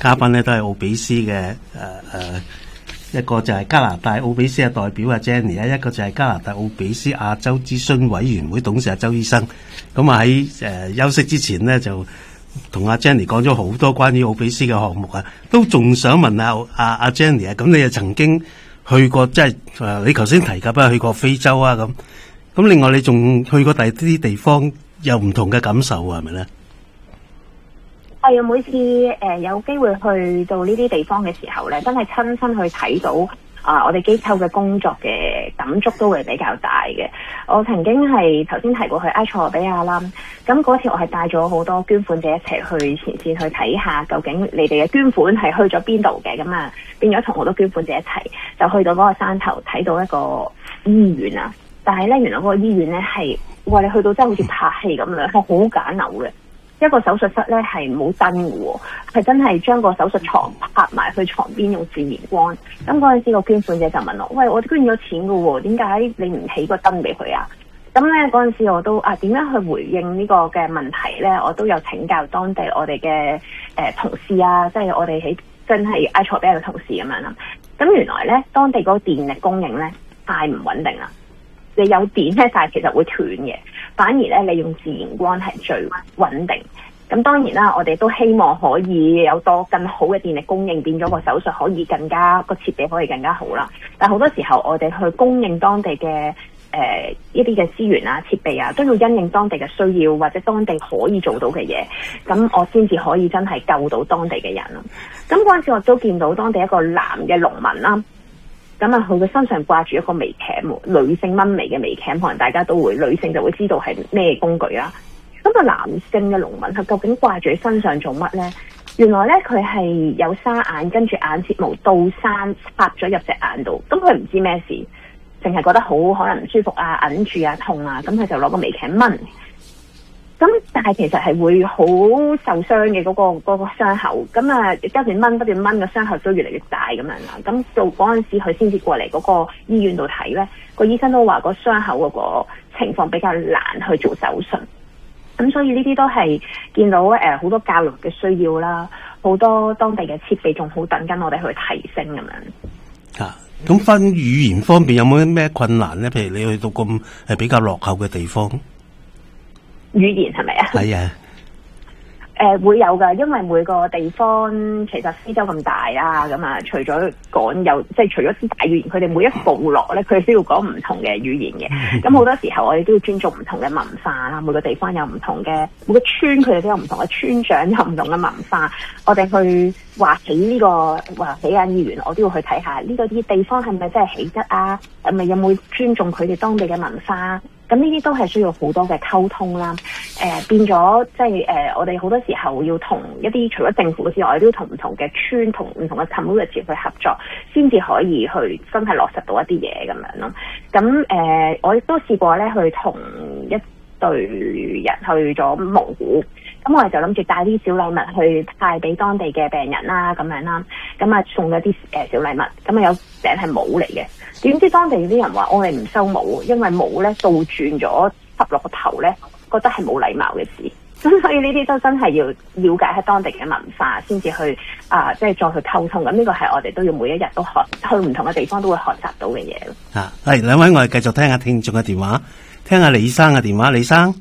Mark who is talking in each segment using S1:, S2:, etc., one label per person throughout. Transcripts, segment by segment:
S1: 嘉賓咧都係奧比斯嘅一個就係加拿大奧比斯嘅代表阿 Jenny 一個就係加拿大奧比斯亞洲諮詢委員會董事阿周醫生。咁啊喺休息之前呢，就同阿 Jenny 講咗好多關於奧比斯嘅項目啊，都仲想問下阿 Jenny 啊，咁你又曾經去過即係你頭先提及啊去過非洲啊咁另外你仲去過第啲地方有唔同嘅感受啊係咪咧？
S2: 係啊，每次有機會去到呢啲地方嘅時候咧，真係親身去睇到我哋機構嘅工作嘅感觸都會比較大嘅。我曾經係頭先提過去埃塞俄比亞啦，咁嗰次我係帶咗好多捐款者一齊去前線去睇下，究竟你哋嘅捐款係去咗邊度嘅，咁啊變咗同好多捐款者一齊就去到嗰個山頭睇到一個醫院啊，但係咧原來嗰個醫院咧係哇你去到真係好似拍戲咁樣，係好簡陋嘅。一個手術室咧係冇燈嘅喎，係真係將個手術床拍埋去床邊用自然光。咁嗰陣時個捐款者就問我：喂，我捐咗錢嘅喎，點解你唔起個燈俾佢啊？咁咧嗰陣時我都點樣去回應呢個嘅問題咧？我都有請教當地我哋嘅同事啊，即係我哋喺真係埃塞俄比亞嘅同事咁樣啦。咁原來咧當地嗰個電力供應咧太唔穩定啦。你有電咧，但係其實會斷嘅。反而咧，你用自然光係最穩定。咁當然啦，我哋都希望可以有多更好嘅電力供應，變咗個手術可以更加個設備可以更加好啦。但係好多時候，我哋去供應當地嘅一啲嘅資源啊、設備啊，都要因應當地嘅需要或者當地可以做到嘅嘢，咁我先至可以真係救到當地嘅人咯。咁嗰陣時我都見到當地一個男嘅農民啦。咁啊，佢嘅身上掛住一個微鉗，女性蚊微嘅微鉗，可能大家都會女性就會知道係咩工具啦。咁個男性嘅農民佢究竟掛住喺身上做乜咧？原來咧佢係有沙眼，跟住眼睫毛倒生插咗入隻眼度。咁佢唔知咩事，淨係覺得好可能唔舒服啊、揞住啊、痛啊，咁佢就攞個微鉗掹。咁但係其實係會好受傷嘅嗰個傷口，咁啊不斷掹個傷口都越嚟越大咁樣啦。咁到嗰陣時佢先至過嚟嗰個醫院度睇咧，個醫生都話個傷口嗰個情況比較難去做手術。咁所以呢啲都係見到好多教育嘅需要啦，好多當地嘅設備仲好等緊我哋去提升咁樣。
S1: 咁翻語言方面有冇咩困難咧？譬如你去到咁比較落後嘅地方。
S2: 語言係咪啊？
S1: 係啊，
S2: 會有㗎，因為每個地方其實非洲咁大啦，咁啊，除咗講即係除咗啲大語言，佢哋每一部落咧，佢哋都要講唔同嘅語言嘅。咁好多時候我哋都要尊重唔同嘅文化啦，每個地方有唔同嘅，每個村佢哋都有唔同嘅村長，有唔同嘅文化。我哋去話起間醫院，我都要去睇下呢個啲地方係咪真係起得啊？係咪有冇尊重佢哋當地嘅文化？咁呢啲都係需要好多嘅溝通啦，變咗即係我哋好多時候要同一啲除咗政府之外，都要同唔同嘅村、同唔同嘅 community 去合作，先至可以去真係落實到一啲嘢咁樣咯。咁我亦都試過咧去同一隊人去咗蒙古，咁我哋就諗住帶啲小禮物去派俾當地嘅病人啦，咁樣啦，咁啊送咗啲小禮物，咁啊有頂係帽嚟嘅。點知當地啲人話我哋唔收帽，因為帽咧倒轉咗揼落個頭咧，覺得係冇禮貌嘅事。咁所以呢啲都真係要了解下當地嘅文化，先至去即係再去溝通。咁呢個係我哋都要每一日都去唔同嘅地方都會學習到嘅嘢咯。
S1: 係兩位，我哋繼續聽下聽眾嘅電話，聽下李生嘅電話。李生，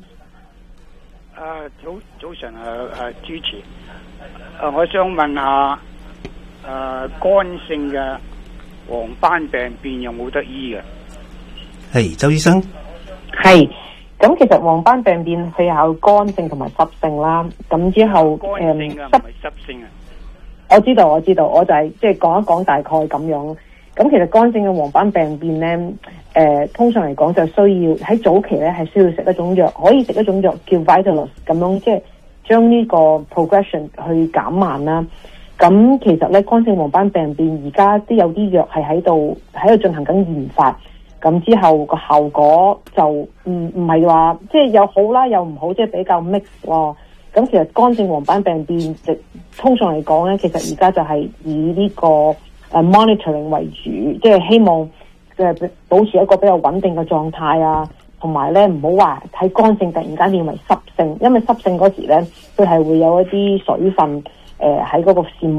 S3: 早晨主持，我想問下肝性嘅黃斑病變有冇得醫嘅？
S1: 係周醫生。
S4: 係，咁其實黃斑病變佢有乾性同埋濕性啦。咁之後
S3: 乾性啊，唔係濕性啊。
S4: 我知道，我就係即係講一講大概咁樣。咁其實乾性嘅黃斑病變咧，通常嚟講就需要喺早期咧係需要食一種藥，可以食一種藥叫 Vitalis 咁樣，即係將呢個 progression 去減慢啦。咁其實咧，乾性黃斑病變而家都有啲藥係喺度進行緊研發。咁之後個效果就唔係話即係有好啦，又唔好，即係比較 mix 喎。咁其實乾性黃斑病變通常嚟講咧，其實而家就係以呢個monitoring 為主，即係希望保持一個比較穩定嘅狀態啊，同埋咧唔好話喺乾性突然間變為濕性，因為濕性嗰時咧佢係會有一啲水分喺嗰個腺